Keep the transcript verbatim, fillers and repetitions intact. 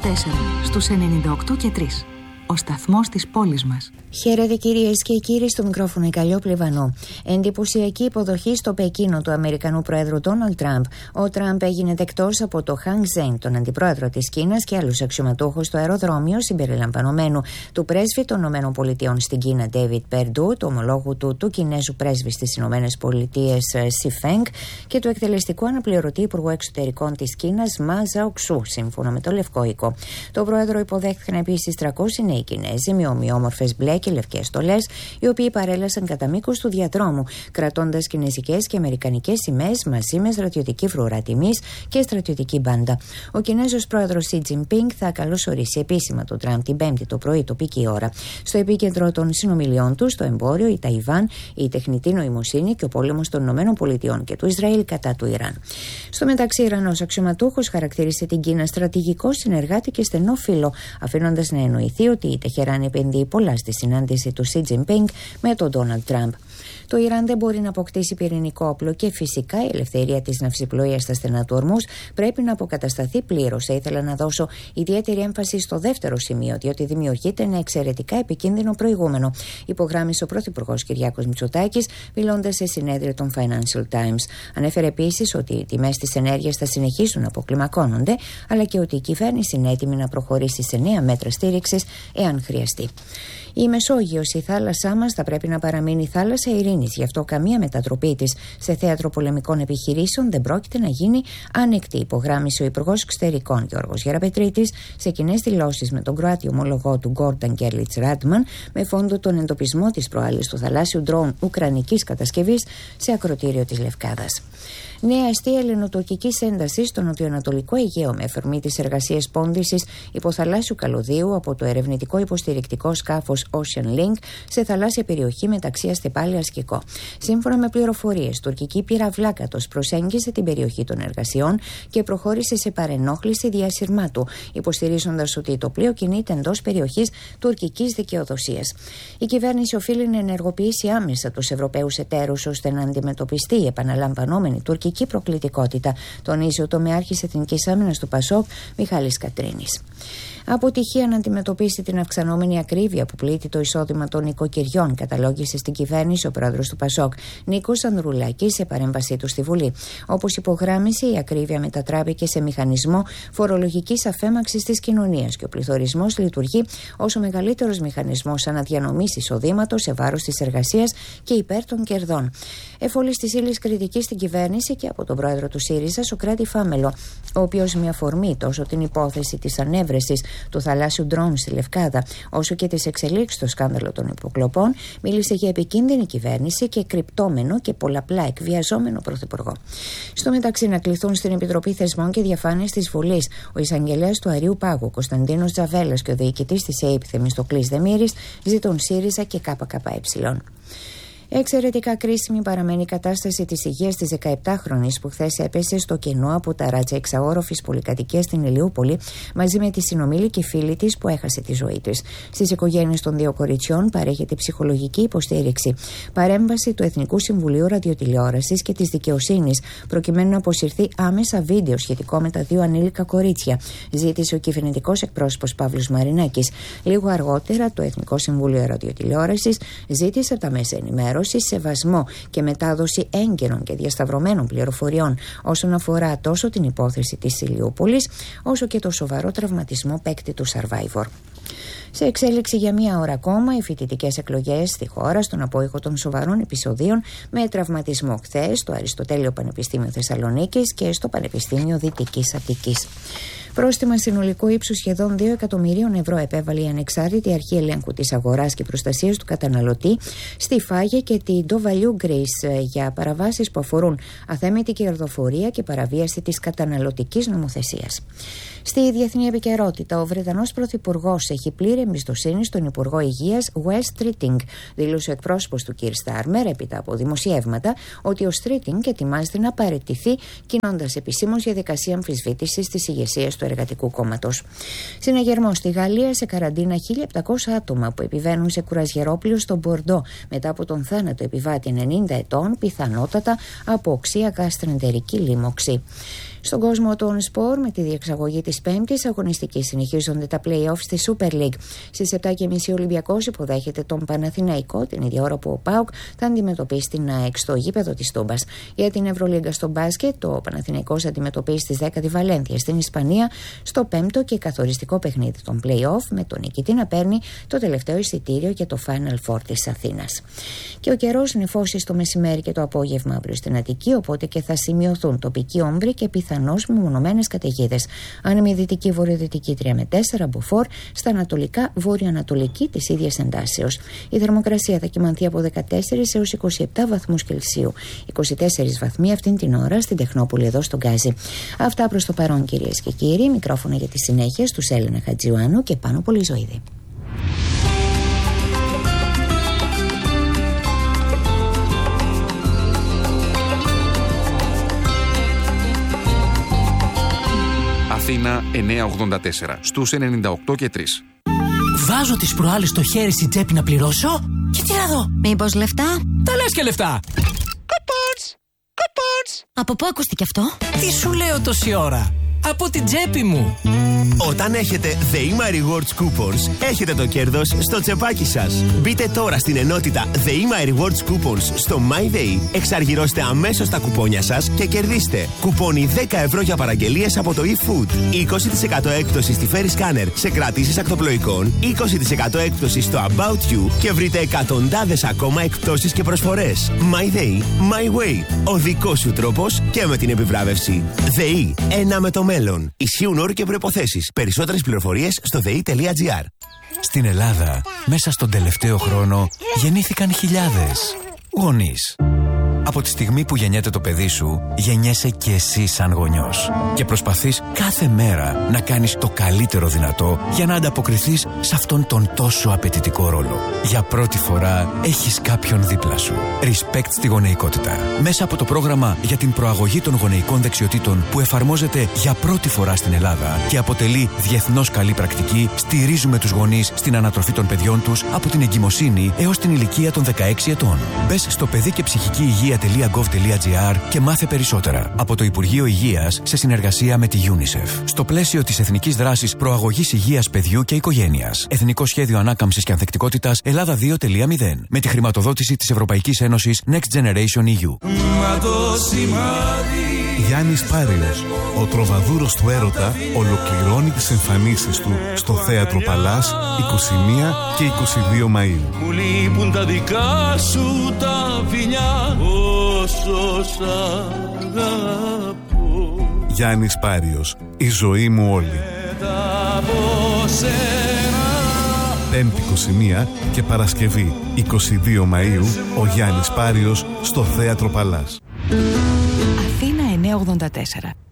τέσσερα στους ενενήντα οκτώ και τρία. Ο σταθμός της πόλης μας. Χαίρετε κυρίες και κύριοι, στο μικρόφωνο η Καλλιόπη Λιβανό. Εντυπωσιακή υποδοχή στο Πεκίνο του Αμερικανού Προέδρου Ντόναλντ Τραμπ. Ο Τραμπ έγινε δεκτός από το Χανγκ Ζεν, τον αντιπρόεδρο της Κίνας, και άλλους αξιωματούχους στο αεροδρόμιο, συμπεριλαμβανομένου του πρέσβη των ΗΠΑ στην Κίνα, Ντέιβιντ Περντού, του ομολόγου του του Κινέζου πρέσβη στις ΗΠΑ, Σι Φενγκ, και του εκτελεστικού αναπληρωτή Υπουργού Εξωτερικών της Κίνας, Μα Ζαοξού, σύμφωνα με το Λευκό Οίκο. Το πρόεδρο υποδέχθηκαν επίσης τριακόσιοι νέοι Κινέζοι με ομοιόμορφες μπλε και λευκές στολές, οι οποίοι παρέλασαν κατά μήκος του διαδρόμου, κρατώντας κινέζικες και αμερικανικές σημαίες μαζί με στρατιωτική φρουρά τιμής και στρατιωτική μπάντα. Ο Κινέζος πρόεδρος Σι Τζινπίνγκ θα καλωσορίσει επίσημα τον Τραμπ την Πέμπτη το πρωί τοπική ώρα. Στο επίκεντρο των συνομιλιών του, το εμπόριο, η Ταϊβάν, η τεχνητή νοημοσύνη και ο πόλεμος των ΗΠΑ και του Ισραήλ κατά του Ιράν. Στο μεταξύ, Ιρανός αξιωματούχος χαρακτήρισε την Κίνα στρατηγικό συνεργάτη και στενό φίλο, αφήνοντας να εννοηθεί ότι η Τεχεράν επενδύει πολλά στη συνάντηση του Σι Τζινπίνγκ με τον Ντόναλντ Τραμπ. Το Ιράν δεν μπορεί να αποκτήσει πυρηνικό όπλο και φυσικά η ελευθερία της ναυσιπλοείας στα στενά του Ορμούζ πρέπει να αποκατασταθεί πλήρως. Θα ήθελα να δώσω ιδιαίτερη έμφαση στο δεύτερο σημείο, διότι δημιουργείται ένα εξαιρετικά επικίνδυνο προηγούμενο, υπογράμμισε ο Πρωθυπουργός Κυριάκος Μητσοτάκης, μιλώντας σε συνέδριο των Financial Times. Ανέφερε επίσης ότι οι τιμές της ενέργειας θα συνεχίσουν να αποκλιμακώνονται, αλλά και ότι η κυβέρνηση είναι έτοιμη να προχωρήσει σε νέα μέτρα στήριξης εάν χρειαστεί. Η Μεσόγειος, η θάλασσά μας, θα πρέπει να παραμείνει θάλασσα ειρήνης. Γι' αυτό καμία μετατροπή της σε θέατρο πολεμικών επιχειρήσεων δεν πρόκειται να γίνει ανεκτή, υπογράμμισε ο Υπουργός Εξωτερικών Γιώργος Γεραπετρίτης σε κοινές δηλώσεις με τον Κροάτι ομολογό του Γκόρνταν Γκέρλιτς Ράντμαν, με φόντο τον εντοπισμό της προάλλης του θαλάσσιου ντρόουν ουκρανικής κατασκευής σε ακρωτήριο της Λευκάδας. Νέα αιστεία ελληνοτουρκικής έντασης στο νοτιοανατολικό Αιγαίο, με αφορμή τις εργασίες πόντισης υποθαλάσσιου καλωδίου από το ερευνητικό υποστηρικτικό σκάφος Ocean Link σε θαλάσσια περιοχή μεταξύ Αστεπάλη Ασκικό. Σύμφωνα με πληροφορίες, τουρκική πυραυλάκατος προσέγγισε την περιοχή των εργασιών και προχώρησε σε παρενόχληση διασυρμάτου, υποστηρίζοντας ότι το πλοίο κινείται εντός περιοχής τουρκικής δικαιοδοσίας. Η κυβέρνηση οφείλει να ενεργοποιήσει άμεσα τους Ευρωπαίους εταίρους ώστε να αντιμετωπιστεί η επαναλαμβανόμενη τουρκική προκλητικότητα, τονίζει ο τομεάρχης Εθνικής Άμυνας του Πασόκ, Μιχάλης Κατρίνης. Αποτυχία να αντιμετωπίσει την αυξανόμενη ακρίβεια που πλήττει το εισόδημα των νοικοκυριών, καταλόγησε στην κυβέρνηση ο πρόεδρος του Πασόκ, Νίκος Ανδρουλάκης, σε παρέμβασή του στη Βουλή. Όπως υπογράμμισε, η ακρίβεια μετατράπηκε σε μηχανισμό φορολογικής αφέμαξης της κοινωνίας και ο πληθωρισμός λειτουργεί ως ο μεγαλύτερος μηχανισμός αναδιανομής εισοδήματος σε βάρος της εργασίας και υπέρ των κερδών. Εφόλης της ύλης κριτική στην κυβέρνηση και από τον πρόεδρο του ΣΥΡΙΖΑ, Σωκράτη Φάμελο, ο οποίος με αφορμή τόσο την υπόθεση της ανέβρεσης του θαλάσσιου ντρόουν στη Λευκάδα, όσο και τις εξελίξεις στο σκάνδαλο των υποκλοπών, μίλησε για επικίνδυνη κυβέρνηση και κρυπτόμενο και πολλαπλά εκβιαζόμενο πρωθυπουργό. Στο μεταξύ, να κληθούν στην Επιτροπή Θεσμών και Διαφάνειας της Βουλής ο εισαγγελέας του Αριού Πάγου, Κωνσταντίνος Τζαβέλας, και ο διοικητής της ΕΥΠ, Θεμιστοκλής Δεμήρης, ζητούν ΣΥΡΙΖΑ και ΚΚΕ. Εξαιρετικά κρίσιμη παραμένει η κατάσταση της υγείας της δεκαεπτάχρονης που χθες έπεσε στο κενό από τα ράτσα εξαόροφης πολυκατοικίας στην Ηλιούπολη, μαζί με τη συνομήλικη φίλη της που έχασε τη ζωή της. Στις οικογένειες των δύο κοριτσιών παρέχεται ψυχολογική υποστήριξη. Παρέμβαση του Εθνικού Συμβουλίου Ραδιοτηλεόρασης και της Δικαιοσύνης, προκειμένου να αποσυρθεί άμεσα βίντεο σχετικό με τα δύο ανήλικα κορίτσια, ζήτησε ο κυβερνητικός εκπρόσωπος Παύλος Μαρινάκης. Λίγο αργότερα, το Εθνικό Συμβούλιο Ραδιοτηλεόρασης ζήτησε από τα μέσα ενημέρωσης σεβασμό και μετάδοση έγκαιρων και διασταυρωμένων πληροφοριών όσον αφορά τόσο την υπόθεση της Ηλιούπολης, όσο και το σοβαρό τραυματισμό παίκτη του Survivor. Σε εξέλιξη για μία ώρα ακόμα οι φοιτητικές εκλογές στη χώρα, στον απόϊχο των σοβαρών επεισοδίων με τραυματισμό χθες στο Αριστοτέλειο Πανεπιστήμιο Θεσσαλονίκης και στο Πανεπιστήμιο Δυτικής Αττικής. Πρόστιμα συνολικού ύψους σχεδόν δύο εκατομμυρίων ευρώ επέβαλε η ανεξάρτητη αρχή ελέγχου της αγοράς και προστασίας του καταναλωτή στη Φάγε και την Do Value Greece για παραβάσεις που αφορούν αθέμητη κερδοφορία και παραβίαση της καταναλωτικής νομοθεσίας. Στη διεθνή επικαιρότητα, ο Βρετανός Πρωθυπουργός έχει πλήρη εμπιστοσύνη στον Υπουργό Υγείας Wes Streeting, δήλωσε ο εκπρόσωπος του Keir Starmer έπειτα από δημοσιεύματα ότι ο Streeting ετοιμάζεται να παραιτηθεί, κινώντας επισήμως διαδικασία αμφισβήτησης της ηγεσίας του Εργατικού Κόμματος. Συναγερμό στη Γαλλία, σε καραντίνα χίλια επτακόσια άτομα που επιβαίνουν σε κουρασγερόπλοιο στο Μπορντό μετά από τον θάνατο επιβάτη ενενήντα ετών, πιθανότατα από οξεία γαστρεντερική λίμωξη. Στον κόσμο των σπορ, με τη διεξαγωγή της πέμπτης αγωνιστικής, συνεχίζονται τα play-off στη Super League. Στις επτά και μισή ο Ολυμπιακός υποδέχεται τον Παναθηναϊκό, την ίδια ώρα που ο ΠΑΟΚ θα αντιμετωπίσει την ΑΕΚ στο γήπεδο της Τούμπας. Για την Ευρωλίγκα στο μπάσκετ, το Παναθηναϊκός αντιμετωπίσει στις δέκα τη Βαλένθια στην Ισπανία, στο πέμπτο και καθοριστικό παιχνίδι των play-off, με τον νικητή να παίρνει το τελευταίο εισιτήριο για το Final Four της Αθήνας. Και ο καιρός νεφώσει το μεσημέρι και το απόγευμα αύριο στην Αττική, οπότε και θα σημειωθούν τοπική όμβρη και πιθανώς μεμονωμένες καταιγίδες. Άνεμη δυτική βορειοδυτική τρία με τέσσερα, μποφόρ, στα ανατολικά βόρειο-ανατολική της ίδιας εντάσεως. Η θερμοκρασία θα κυμανθεί από δεκατέσσερις έως είκοσι επτά βαθμούς Κελσίου. είκοσι τέσσερις βαθμοί αυτήν την ώρα στην Τεχνόπολη εδώ στον Γκάζι. Αυτά προς το παρόν, κυρίες και κύριοι. Μικρόφωνα για τη συνέχεια στους Έλενα Χατζιουάνου και Πάνο Πολυζωίδη. Αθήνα εννιακόσια ογδόντα τέσσερα, στους ενενήντα οκτώ και τρία. Βάζω τις προάλλες στο χέρι στην τσέπη να πληρώσω και τι να δω. Μήπως λεφτά? Τα λες και λεφτά. Κουπόνς, κουπόνς. Από πού ακούστηκε αυτό? Τι σου λέω τόση ώρα? Από την τσέπη μου. Όταν έχετε The My Rewards Coupons, έχετε το κέρδος στο τσεπάκι σας. Μπείτε τώρα στην ενότητα The My Rewards Coupons στο MyDay, εξαργυρώστε αμέσως τα κουπόνια σας και κερδίστε κουπόνι δέκα ευρώ για παραγγελίες από το eFood, είκοσι τοις εκατό έκπτωση στη Ferry Scanner σε κρατήσεις ακτοπλοϊκών, είκοσι τοις εκατό έκπτωση στο About You και βρείτε εκατοντάδες ακόμα εκπτώσεις και προσφορές. MyDay, My Way, ο δικός σου τρόπος και με την επιβράβευση. ΔΕΗ, ένα με το μέλλον. Ισχύουν όροι και προϋποθέσεις. Περισσότερες πληροφορίες στο δε ι τελεία τζι άρ. Στην Ελλάδα, μέσα στον τελευταίο χρόνο, γεννήθηκαν χιλιάδες γονείς. Από τη στιγμή που γεννιέται το παιδί σου, γεννιέσαι και εσύ σαν γονιός. Και προσπαθείς κάθε μέρα να κάνεις το καλύτερο δυνατό για να ανταποκριθείς σε αυτόν τον τόσο απαιτητικό ρόλο. Για πρώτη φορά έχεις κάποιον δίπλα σου. Respect στη γονεϊκότητα. Μέσα από το πρόγραμμα για την προαγωγή των γονεϊκών δεξιοτήτων που εφαρμόζεται για πρώτη φορά στην Ελλάδα και αποτελεί διεθνώς καλή πρακτική, στηρίζουμε τους γονείς στην ανατροφή των παιδιών τους από την εγκυμοσύνη έως την ηλικία των δεκαέξι ετών. Μπες στο παιδί και ψυχική υγεία τελεία γκοβ τελεία τζι άρ και μάθε περισσότερα από το Υπουργείο Υγείας σε συνεργασία με τη UNICEF. Στο πλαίσιο της Εθνικής Δράσης Προαγωγής Υγείας Παιδιού και Οικογένειας. Εθνικό Σχέδιο Ανάκαμψης και Ανθεκτικότητας Ελλάδα δύο τελεία μηδέν. Με τη χρηματοδότηση της Ευρωπαϊκής Ένωσης Next Generation ι γιου. Γιάννης Πάριος, ο τροβαδούρος του έρωτα, ολοκληρώνει τις εμφανίσεις του στο Θέατρο Παλάς είκοσι μία και είκοσι δύο Μαΐου. Μου λείπουν τα δικά σου τα φιλιά, όσο σ' αγαπώ. Γιάννης Πάριος, η ζωή μου όλη. Πέμπτη είκοσι μία και Παρασκευή είκοσι δύο Μαΐου, ο Γιάννης Πάριος στο Θέατρο Παλάς. Αθήνα εννιακόσια ογδόντα τέσσερα.